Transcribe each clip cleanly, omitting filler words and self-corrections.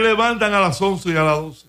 levantan a las 11 y a las 12.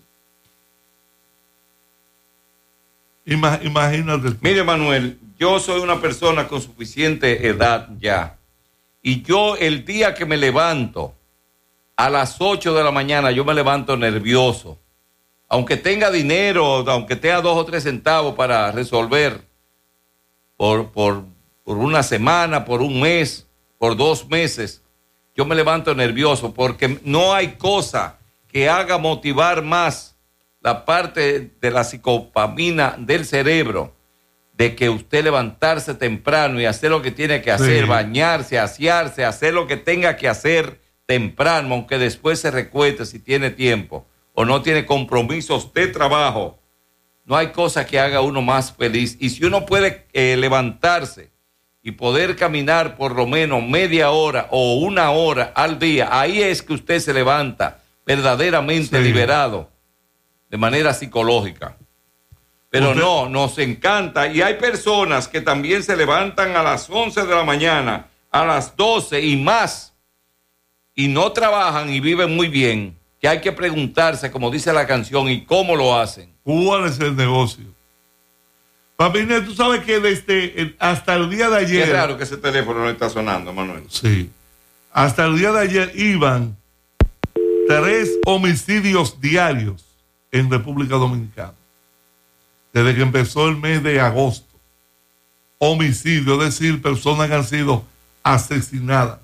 Imagínate. Mire, Manuel, yo soy una persona con suficiente edad ya. Y yo el día que me levanto a las 8 de la mañana, yo me levanto nervioso. Aunque tenga dinero, aunque tenga 2 o 3 centavos para resolver por una semana, por un mes, por 2 meses, yo me levanto nervioso porque no hay cosa que haga motivar más la parte de la psicopamina del cerebro de que usted levantarse temprano y hacer lo que tiene que hacer, bañarse, asearse, hacer lo que tenga que hacer temprano, aunque después se recueste si tiene tiempo o no tiene compromisos de trabajo. No hay cosa que haga uno más feliz. Y si uno puede levantarse y poder caminar por lo menos media hora o 1 hora al día, ahí es que usted se levanta verdaderamente liberado de manera psicológica. Pero no, nos encanta. Y hay personas que también se levantan a las 11 de la mañana, a las 12 y más, y no trabajan y viven muy bien, que hay que preguntarse, como dice la canción, ¿y cómo lo hacen? ¿Cuál es el negocio? Papi Inés, tú sabes que hasta el día de ayer... Es raro que ese teléfono no está sonando, Manuel. Sí. Hasta el día de ayer iban 3 homicidios diarios en República Dominicana. Desde que empezó el mes de agosto. Homicidio, es decir, personas que han sido asesinadas.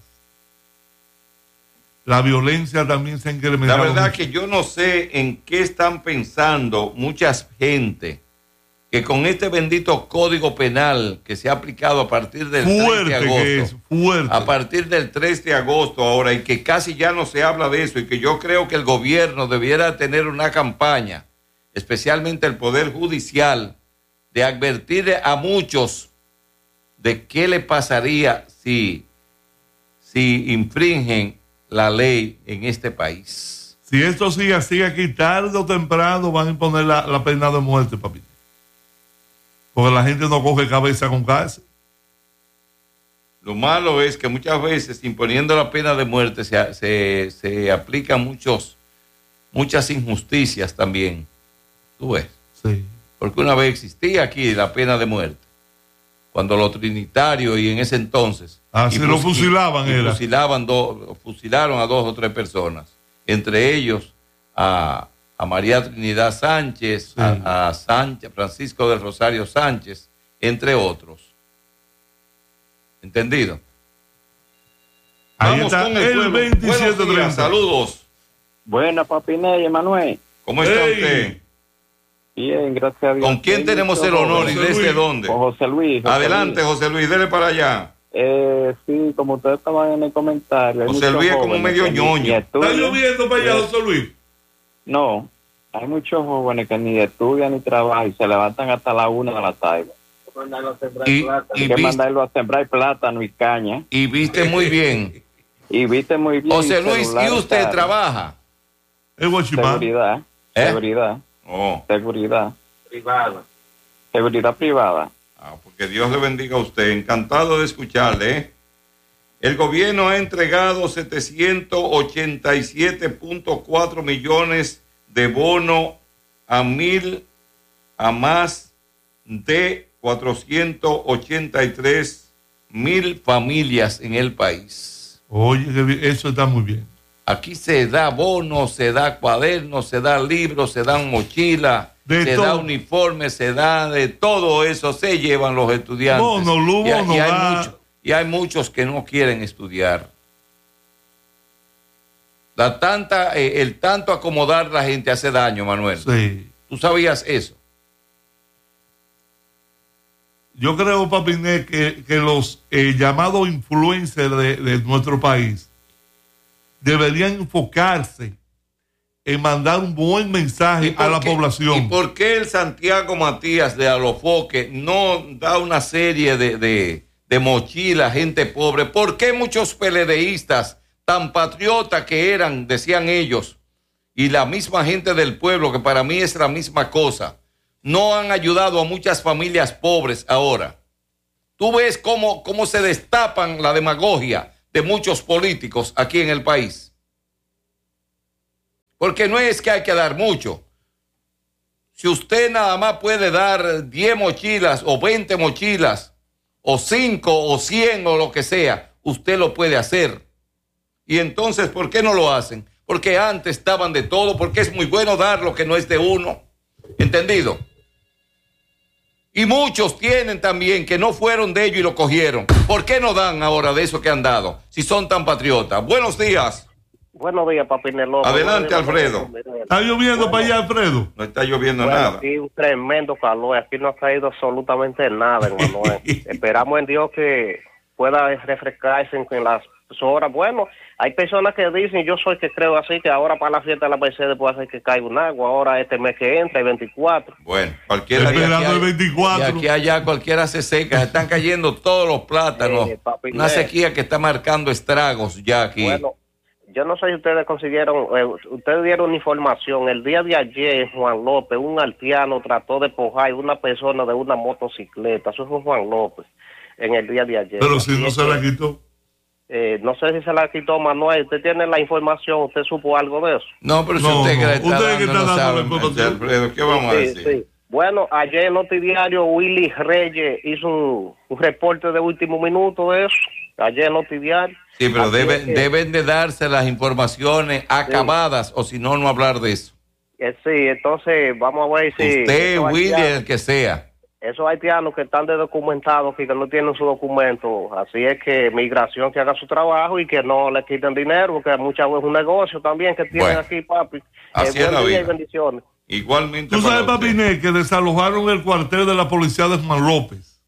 La violencia también se ha incrementado. La verdad que yo no sé en qué están pensando mucha gente que con este bendito código penal que se ha aplicado a partir del 3 de agosto, a partir del 3 de agosto ahora, y que casi ya no se habla de eso, y que yo creo que el gobierno debiera tener una campaña, especialmente el Poder Judicial, de advertir a muchos de qué le pasaría si infringen la ley en este país. Si esto sigue así, aquí tarde o temprano van a imponer la pena de muerte, papito. Porque la gente no coge cabeza con cárcel. Lo malo es que muchas veces, imponiendo la pena de muerte, se aplican muchas injusticias también. ¿Tú ves? Sí. Porque una vez existía aquí la pena de muerte. Cuando los trinitarios y en ese entonces... Así lo fusilaban, era. Fusilaron a 2 o 3 personas. Entre ellos a María Trinidad Sánchez, sí. a Francisco del Rosario Sánchez, entre otros. ¿Entendido? Ahí vamos con el 27-30. Saludos. Buena, papi Ney, Emanuel. ¿Cómo está usted? Bien, gracias a Dios. ¿Con quién tenemos el honor y desde dónde? Con José Luis. Adelante, José Luis, dele para allá. Sí, como ustedes estaban en el comentario. José Luis es como medio ñoño. ¿Está lloviendo para allá, José Luis? No, hay muchos jóvenes que ni estudian ni trabajan y se levantan hasta la 1 de la tarde. Hay que mandarlo a sembrar plátano y caña. Y viste muy bien. José Luis, ¿y usted trabaja? Seguridad. Seguridad. Oh. Seguridad privada. Porque Dios le bendiga a usted. Encantado de escucharle. El gobierno ha entregado 787.4 millones de bono a más de 483,000 familias en el país. Oye, eso está muy bien. Aquí se da bonos, se da cuadernos, se da libros, se dan mochilas, se da uniformes, se da de todo eso, se llevan los estudiantes. Y hay muchos que no quieren estudiar. El tanto acomodar la gente hace daño, Manuel. Sí. ¿Tú sabías eso? Yo creo, papi Inés, que los llamados influencers de nuestro país deberían enfocarse en mandar un buen mensaje a la población. ¿Y por qué el Santiago Matías de Alofoque no da una serie de mochilas, gente pobre? ¿Por qué muchos PLDistas tan patriotas que eran, decían ellos, y la misma gente del pueblo, que para mí es la misma cosa, no han ayudado a muchas familias pobres ahora? Tú ves cómo se destapan la demagogia de muchos políticos aquí en el país. Porque no es que hay que dar mucho. Si usted nada más puede dar 10 mochilas o 20 mochilas o 5 o 100 o lo que sea, usted lo puede hacer. Y entonces, ¿por qué no lo hacen? Porque antes daban de todo, porque es muy bueno dar lo que no es de uno. ¿Entendido? Y muchos tienen también que no fueron de ellos y lo cogieron. ¿Por qué no dan ahora de eso que han dado? Si son tan patriotas. Buenos días. Buenos días, papi Nelón. Adelante, Alfredo. ¿Está lloviendo para allá, Alfredo? No está lloviendo nada. Aquí un tremendo calor. Aquí no ha caído absolutamente nada, hermano. Esperamos en Dios que pueda refrescarse en las horas. Bueno, hay personas que dicen, yo soy que creo así, que ahora para la fiesta de la Mercedes puede hacer que caiga un agua. Ahora este mes que entra, el 24. Bueno, cualquiera esperando el 24. Y aquí allá cualquiera se seca. Se están cayendo todos los plátanos. Una sequía que está marcando estragos ya aquí. Bueno, yo no sé si ustedes consiguieron, ustedes dieron información. El día de ayer, Juan López, un haitiano trató de empujar a una persona de una motocicleta. Eso fue Juan López en el día de ayer. Pero si no se la quitó. No sé si se la quitó Manuel. ¿Usted tiene la información? ¿Usted supo algo de eso? No, pero si usted que está dando Alfredo, ¿qué vamos a decir? Sí. Bueno, ayer en Notidiario Willy Reyes hizo un reporte de último minuto de eso. Ayer en Notidiario. Sí, pero deben de darse las informaciones acabadas, o si no, no hablar de eso. Sí, entonces vamos a ver si... Usted, Willy, el que sea. Esos haitianos que están desdocumentados, que no tienen su documento, así es que migración que haga su trabajo y que no le quiten dinero, porque muchas veces es un negocio también que tienen aquí, papi. Así es la vida. Y bendiciones. Igualmente. Tú sabes, papi, que desalojaron el cuartel de la policía de Juan López.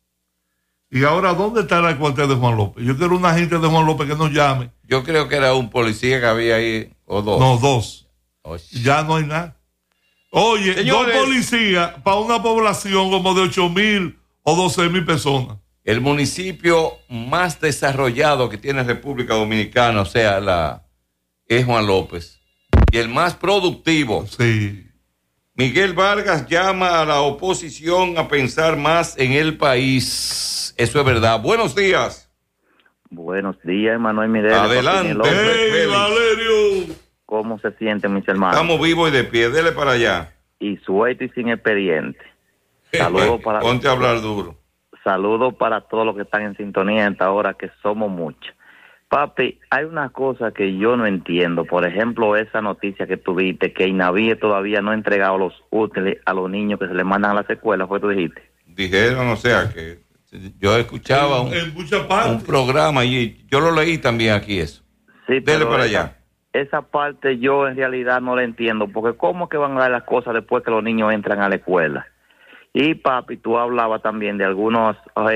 Y ahora, ¿dónde está el cuartel de Juan López? Yo quiero una agente de Juan López que nos llame. Yo creo que era un policía que había ahí, o dos. No, dos. Ya no hay nada. Oye, señores, 2 policías para una población como de 8,000 o 12,000 personas. El municipio más desarrollado que tiene República Dominicana, o sea, es Juan López. Y el más productivo. Sí. Miguel Vargas llama a la oposición a pensar más en el país. Eso es verdad. Buenos días. Buenos días, Manuel Mirel. Adelante. ¡Hey, Valerio! ¿Cómo se sienten mis hermanos? Estamos vivos y de pie, dele para allá. Y suelto y sin expediente. Saludos para... Ponte a hablar duro. Saludos para todos los que están en sintonía en esta hora, que somos muchos. Papi, hay una cosa que yo no entiendo. Por ejemplo, esa noticia que tuviste, que INAVIE todavía no ha entregado los útiles a los niños que se les mandan a las escuelas, ¿fue tú dijiste? Dijeron, o sea, que yo escuchaba un programa y yo lo leí también aquí eso. Sí, dele para allá. Esa parte yo en realidad no la entiendo, porque ¿cómo que van a dar las cosas después que los niños entran a la escuela? Y papi, tú hablabas también de algunas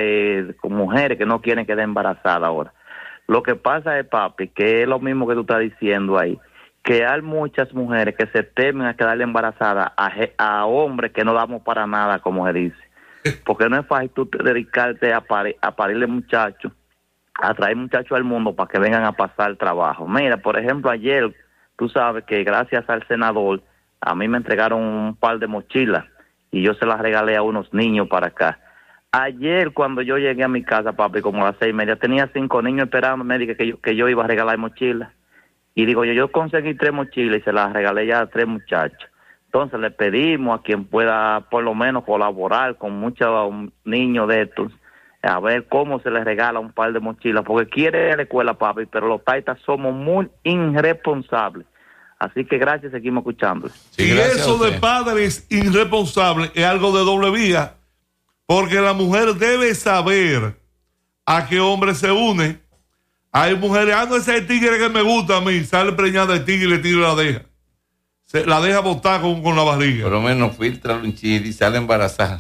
mujeres que no quieren quedar embarazadas ahora. Lo que pasa es, papi, que es lo mismo que tú estás diciendo ahí, que hay muchas mujeres que se temen a quedar embarazadas a hombres que no damos para nada, como se dice. Porque no es fácil tú dedicarte a parirle muchachos, a traer muchachos al mundo para que vengan a pasar trabajo. Mira, por ejemplo, ayer, tú sabes que gracias al senador, a mí me entregaron un par de mochilas y yo se las regalé a unos niños para acá. Ayer, cuando yo llegué a mi casa, papi, como a las 6:30, tenía 5 niños esperando, me dije que yo iba a regalar mochilas. Y digo, yo conseguí 3 mochilas y se las regalé ya a 3 muchachos. Entonces le pedimos a quien pueda por lo menos colaborar con muchos niños de estos, a ver cómo se les regala un par de mochilas, porque quiere ir a la escuela, papi, pero los taitas somos muy irresponsables. Así que gracias, seguimos escuchando. Sí, y eso de padres irresponsables es algo de doble vía, porque la mujer debe saber a qué hombre se une. Hay mujeres, no, ese es el tigre que me gusta a mí, sale preñada de tigre y el tigre la deja. La deja botar con la barriga. Por lo menos filtra un chile y sale embarazada.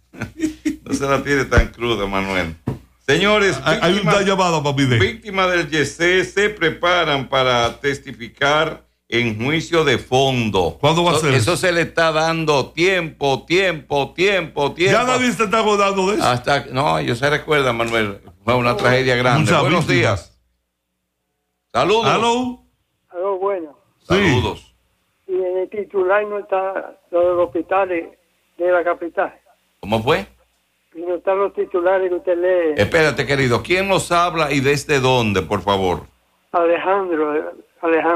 No se la tiene tan cruda, Manuel. Señores, hay una llamada, papi. Víctimas del YC se preparan para testificar en juicio de fondo. ¿Cuándo va a ser? Eso se le está dando tiempo. Ya nadie se está acordando de eso. No, ellos se recuerdan, Manuel. Fue una tragedia grande. Buenos días. Saludos. Aló, bueno. Saludos. Y en el titular no está lo de los hospitales de la capital. ¿Cómo fue? Y no están los titulares que usted lee. Espérate, querido. ¿Quién nos habla y desde dónde, por favor? Alejandro.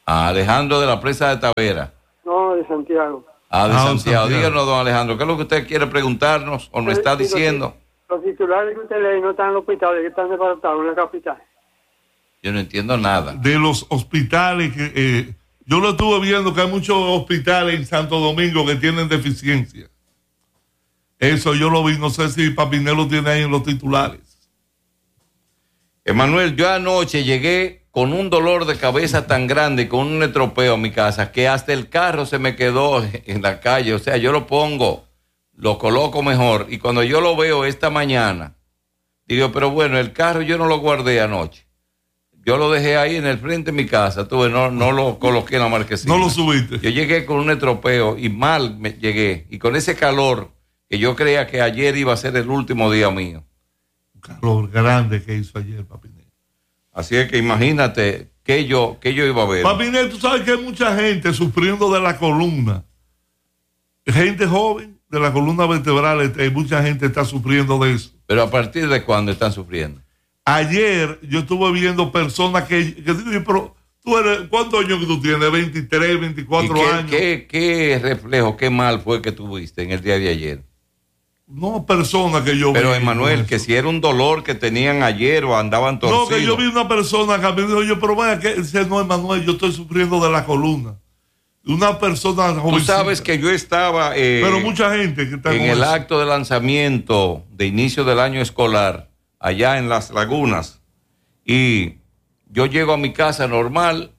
Alejandro de la Presa de Tavera. No, de Santiago. De Santiago. Díganos, don Alejandro, ¿qué es lo que usted quiere preguntarnos o nos está diciendo? Los titulares que usted lee no están en los hospitales, que están departados en la capital. Yo no entiendo nada. De los hospitales que... yo lo estuve viendo que hay muchos hospitales en Santo Domingo que tienen deficiencia. Eso yo lo vi, no sé si Papinel lo tiene ahí en los titulares. Emanuel, yo anoche llegué con un dolor de cabeza tan grande, con un estropeo a mi casa, que hasta el carro se me quedó en la calle. O sea, yo lo pongo, lo coloco mejor, y cuando yo lo veo esta mañana, digo, pero bueno, el carro yo no lo guardé anoche. Yo lo dejé ahí en el frente de mi casa, no lo coloqué en la marquesina. No lo subiste. Yo llegué con un estropeo y mal me llegué, y con ese calor que yo creía que ayer iba a ser el último día mío. Un calor grande que hizo ayer, Papinel. Así es que imagínate que yo iba a ver. Papinel, tú sabes que hay mucha gente sufriendo de la columna. Gente joven de la columna vertebral, mucha gente está sufriendo de eso. Pero ¿a partir de cuándo están sufriendo? Ayer yo estuve viendo personas que digo, pero tú eres, ¿cuántos años que tú tienes? 23, 24 años. ¿Qué reflejo, qué mal fue que tuviste en el día de ayer? No, personas que yo vi. Pero Emanuel, que si era un dolor que tenían ayer o andaban torcidos. No, que yo vi una persona que me dijo, yo, pero vaya, que ese no, Emanuel, yo estoy sufriendo de la columna. Una persona jovencita. Tú sabes que yo estaba pero mucha gente que está en el acto de lanzamiento de inicio del año escolar, allá en Las Lagunas, y yo llego a mi casa normal,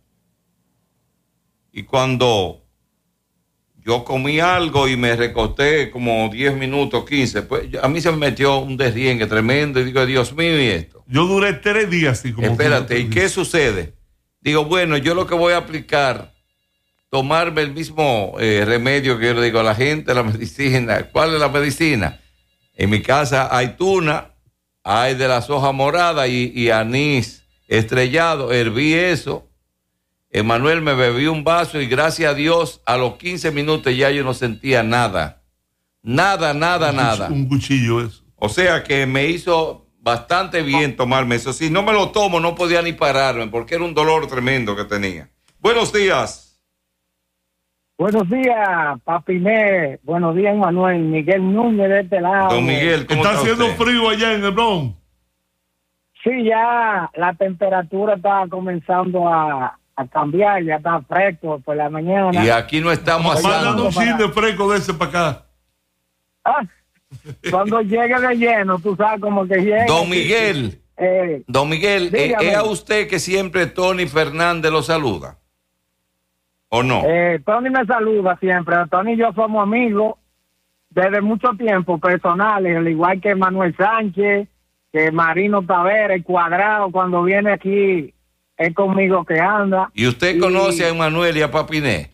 y cuando yo comí algo y me recosté como 10 minutos, 15, pues a mí se me metió un desriengue tremendo y digo, Dios mío, ¿y esto? Yo duré 3 días así como... Espérate, ¿y qué sucede? Digo, bueno, yo lo que voy a aplicar, tomarme el mismo remedio que yo le digo a la gente, la medicina. ¿Cuál es la medicina? En mi casa hay tuna, hay de las hojas moradas y anís estrellado. Herví eso. Emanuel, me bebí un vaso y gracias a Dios a los 15 minutos ya yo no sentía nada. Nada. Un cuchillo eso. O sea que me hizo bastante bien tomarme eso. Si no me lo tomo no podía ni pararme porque era un dolor tremendo que tenía. Buenos días. Buenos días, Papinel. Buenos días, Manuel. Miguel Núñez de este lado. Don Miguel, ¿cómo está haciendo usted? frío allá en el Bronx? Sí, ya la temperatura está comenzando a cambiar, ya está fresco por la mañana. Y aquí no estamos mandando un asando. chin de fresco de ese para acá. Ah, cuando llegue de lleno, tú sabes como que llega. Don Miguel, dígame. ¿es a usted que siempre Tony Fernández lo saluda? ¿O no? Tony me saluda siempre. Tony y yo somos amigos desde mucho tiempo, personales, al igual que Manuel Sánchez, que Marino Tavera, el Cuadrado, cuando viene aquí es conmigo que anda. ¿Y usted conoce a Emanuel y a Papiné?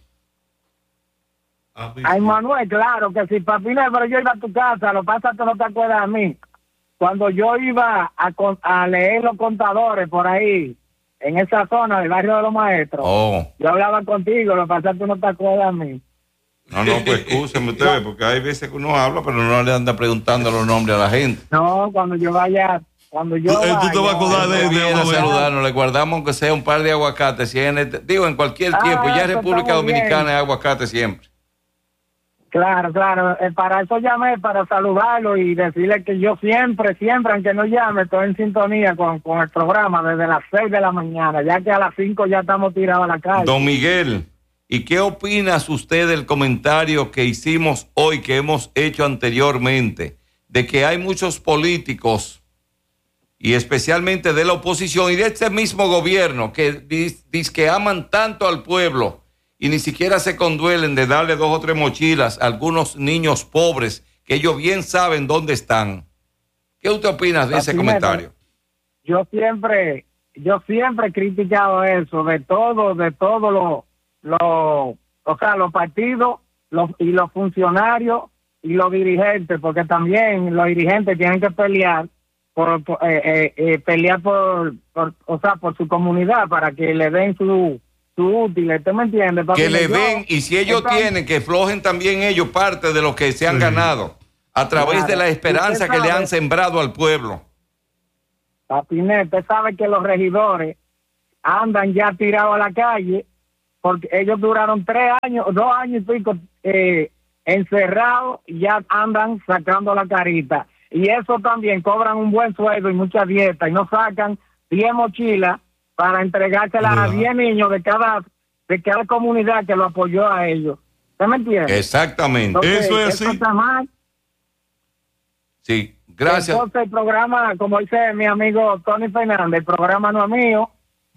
A Emanuel, claro que sí, Papinel, pero yo iba a tu casa, lo que pasa es que no te acuerdas de mí. Cuando yo iba a leer los contadores por ahí, en esa zona del barrio de los Maestros, yo hablaba contigo, lo que pasa es que no te acuerdas de mí. No, pues excúseme ustedes, porque hay veces que uno habla, pero no le anda preguntando los nombres a la gente. No, cuando yo vaya... Cuando yo tú te vas a acordar de saludarnos, le guardamos aunque sea un par de aguacates, si en en cualquier tiempo, ya en República Dominicana hay aguacate siempre. Claro, para eso llamé, para saludarlo y decirle que yo siempre, aunque no llame, estoy en sintonía con el programa desde las 6 de la mañana, ya que a las 5 ya estamos tirados a la calle. Don Miguel, ¿y qué opinas usted del comentario que hicimos hoy, que hemos hecho anteriormente, de que hay muchos políticos y especialmente de la oposición y de este mismo gobierno que dice que aman tanto al pueblo y ni siquiera se conduelen de darle 2 o 3 mochilas a algunos niños pobres que ellos bien saben dónde están? ¿Qué usted opina de ese comentario? Yo siempre he criticado eso de todo o sea, los partidos y los funcionarios y los dirigentes, porque también los dirigentes tienen que pelear pelear por su comunidad para que le den su útil, ¿usted me entiende? Que le den, y si ellos tienen, que flojen también ellos parte de lo que se han ganado a través de la esperanza que le han sembrado al pueblo. Papinete, usted sabe que los regidores andan ya tirados a la calle porque ellos duraron 2 años y pico encerrados y ya andan sacando la carita. Y eso también cobran un buen sueldo y mucha dieta y no sacan 10 mochilas para entregárselas a 10 niños de cada comunidad que lo apoyó a ellos. ¿Usted me entiende? Exactamente. Entonces, Eso es así. está mal. Sí, gracias. Entonces el programa, como dice mi amigo Tony Fernández, el programa no es mío.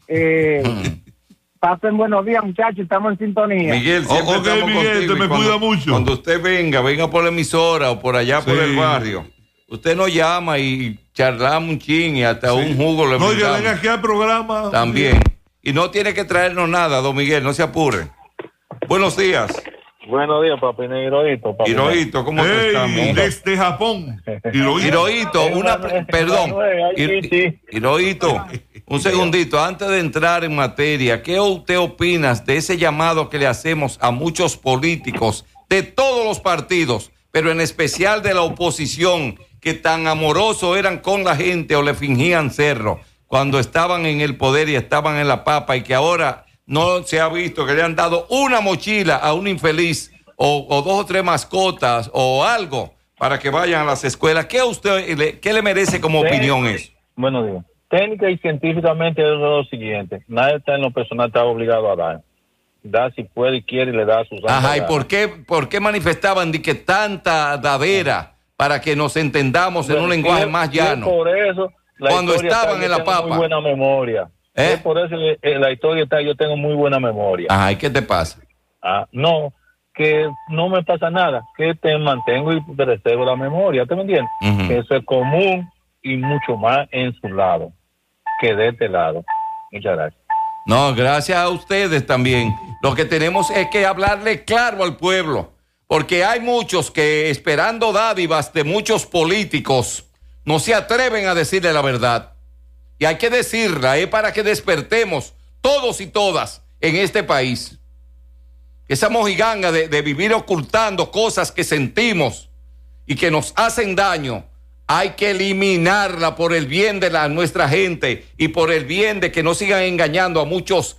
Pasen buenos días, muchachos, estamos en sintonía. Miguel, siempre Ok, estamos Miguel, contigo. te me Y cuando- cuida mucho. Cuando usted venga por la emisora o por allá por Sí. el barrio, usted nos llama y charlamos un chin y hasta un jugo le No, que brindamos. venga aquí al programa. También. Y no tiene que traernos nada, don Miguel, no se apure. Buenos días. Buenos días, papi Hirohito. Hirohito, ¿cómo te Hey, estás, mijo? desde Japón. Hirohito. Hirohito, perdón. sí. Hirohito, un segundito, antes de entrar en materia, ¿qué usted opinas de ese llamado que le hacemos a muchos políticos de todos los partidos, pero en especial de la oposición, que tan amorosos eran con la gente o le fingían serlo cuando estaban en el poder y estaban en la papa, y que ahora no se ha visto que le han dado una mochila a un infeliz o 2 o 3 mascotas o algo para que vayan a las escuelas? ¿Qué le merece como opinión eso? Buenos días. Técnica y científicamente es lo siguiente. Nadie está en lo personal está obligado a dar. Da si puede y quiere y le da a sus Ajá, ¿y por qué manifestaban de que tanta dadera para que nos entendamos en un lenguaje más llano? Por eso, cuando estaban en la papa. Muy buena memoria. Por eso la historia está, yo tengo muy buena memoria. Ajá, ¿y qué te pasa? No, que no me pasa nada, que te mantengo y preservo la memoria, ¿te me entiendes? Eso es común y mucho más en su lado que de este lado. Muchas gracias. No, gracias a ustedes también. Lo que tenemos es que hablarle claro al pueblo, porque hay muchos que, esperando dádivas de muchos políticos, no se atreven a decirle la verdad. Y hay que decirla, para que despertemos todos y todas en este país. Esa mojiganga de vivir ocultando cosas que sentimos y que nos hacen daño, hay que eliminarla por el bien de nuestra gente y por el bien de que no sigan engañando a muchos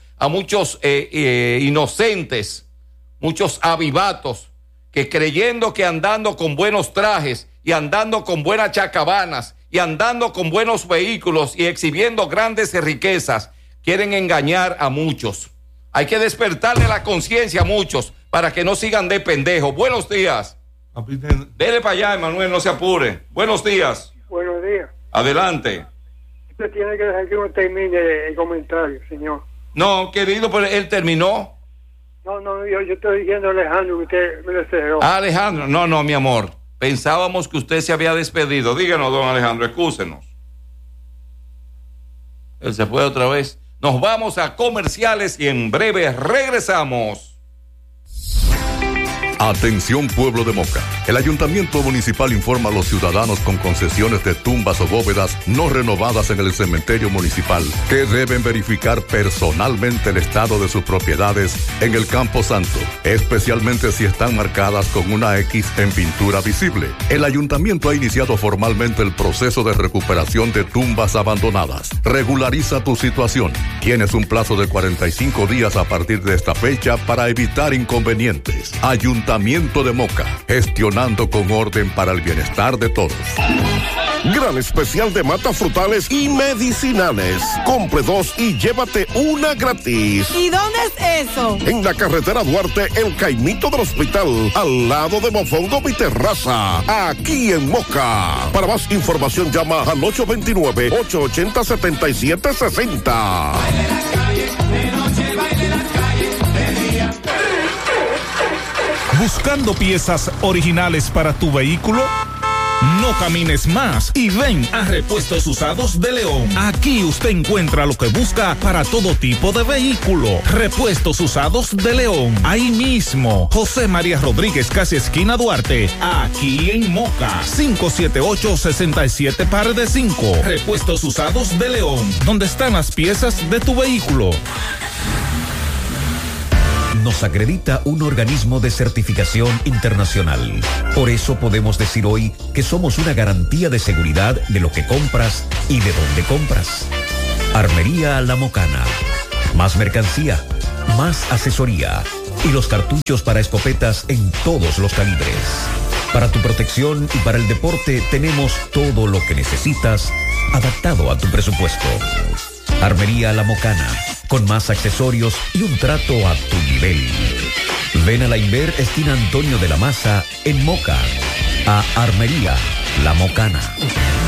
inocentes, muchos avivatos, que creyendo que andando con buenos trajes y andando con buenas chacabanas y andando con buenos vehículos y exhibiendo grandes riquezas, quieren engañar a muchos. Hay que despertarle la conciencia a muchos para que no sigan de pendejos. Buenos días. Dele para allá, Emanuel, no se apure. Buenos días. Buenos días. Adelante. Usted tiene que dejar que uno termine el comentario, señor. No, querido, pero él terminó. No, yo estoy diciendo a Alejandro que usted me lo cerró. Alejandro, no, mi amor. Pensábamos que usted se había despedido. Díganos, don Alejandro, excúsenos. Él se fue otra vez. Nos vamos a comerciales y en breve regresamos. Atención pueblo de Moca. El Ayuntamiento Municipal informa a los ciudadanos con concesiones de tumbas o bóvedas no renovadas en el cementerio municipal que deben verificar personalmente el estado de sus propiedades en el Campo Santo, especialmente si están marcadas con una X en pintura visible. El Ayuntamiento ha iniciado formalmente el proceso de recuperación de tumbas abandonadas. Regulariza tu situación. Tienes un plazo de 45 días a partir de esta fecha para evitar inconvenientes. Ayuntamiento de Moca, gestionando con orden para el bienestar de todos. Gran especial de matas frutales y medicinales. Compre 2 y llévate una gratis. ¿Y dónde es eso? En la carretera Duarte, el Caimito del Hospital, al lado de Mofongo y Terraza, aquí en Moca. Para más información llama al 829-880-7760. ¿Buscando piezas originales para tu vehículo? No camines más y ven a Repuestos Usados de León. Aquí usted encuentra lo que busca para todo tipo de vehículo. Repuestos Usados de León. Ahí mismo, José María Rodríguez, casi esquina Duarte. Aquí en Moca. 578-67 par de 5. Repuestos Usados de León. Donde están las piezas de tu vehículo. Nos acredita un organismo de certificación internacional. Por eso podemos decir hoy que somos una garantía de seguridad de lo que compras y de dónde compras. Armería La Mocana. Más mercancía, más asesoría y los cartuchos para escopetas en todos los calibres. Para tu protección y para el deporte tenemos todo lo que necesitas adaptado a tu presupuesto. Armería La Mocana, con más accesorios y un trato a tu nivel. Ven a la Inver, esquina Antonio de la Maza, en Moca, a Armería La Mocana.